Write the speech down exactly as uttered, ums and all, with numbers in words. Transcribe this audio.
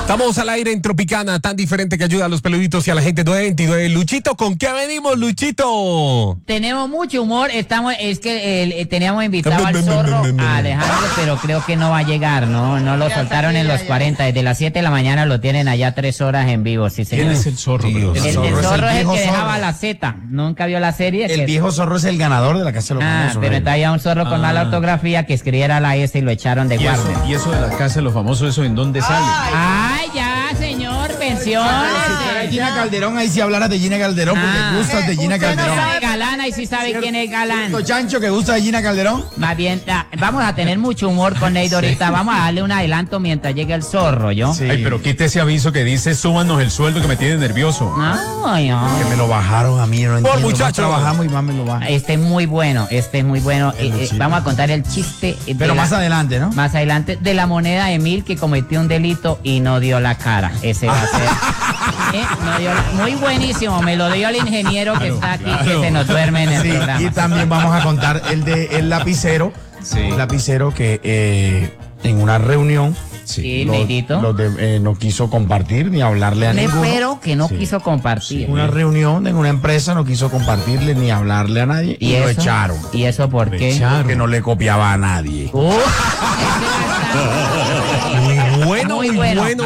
Estamos al aire en Tropicana, tan diferente que ayuda a los peluditos y a la gente nueve veintidós. Luchito, ¿con qué venimos, Luchito? Tenemos mucho humor, estamos, es que eh, teníamos invitado al zorro a Alejandro, pero creo que no va a llegar, ¿no? No lo soltaron en los cuarenta, desde las siete de la mañana lo tienen allá tres horas en vivo, sí señor. ¿Quién es el zorro? Sí, Pero, El, el zorro zorro es el, viejo que zorro. dejaba la Z, nunca vio la serie. El que... viejo zorro es el ganador de la Casa de los Ah, Famosos. pero ¿no? está allá un zorro con Ah. mala ortografía que escribiera la S y lo echaron de ¿Y eso, guardia. y eso de la casa de los famosos, ¿eso en dónde sale? Ay, ya, señor, pensiones. Gina Calderón, ahí si hablaras de Gina Calderón, porque Ah. gustas de Gina Usted no Calderón. sabe galán, y sí sabe quién es galán. ¿Cierto, Chancho, que gusta de Gina Calderón? Más bien, ah, vamos a tener mucho humor con Neido ahorita. Vamos a darle un adelanto mientras llegue el zorro, ¿yo? Sí. Ay, pero quite ese aviso que dice, súbanos el sueldo que me tiene nervioso. Ay, ay. Que me lo bajaron a mí, no entiendo. Más muchacho. trabajamos y más me lo bajan. Este es muy bueno, este es muy bueno. El Eh, eh, chiste. vamos a contar el chiste. de Pero la- más adelante, ¿no? Más adelante, de la moneda de mil que cometió un delito y no dio la cara. Ese va a ser. Eh, no dio la- Muy buenísimo, me lo dio el ingeniero que está aquí, que claro. se nos duerme en el Sí, programa. y también vamos a contar el de el lapicero. Sí. Lapicero que eh, en una reunión Sí, los- Neidito. los de- eh, no quiso compartir ni hablarle a Un ninguno. espero que no Sí. quiso compartir. Una reunión en una empresa no quiso compartirle ni hablarle a nadie y, lo eso? echaron. ¿Y eso por qué? echaron. Que no le copiaba a nadie. Uh, ese va a estar- Muy bueno, Muy muy bueno. bueno.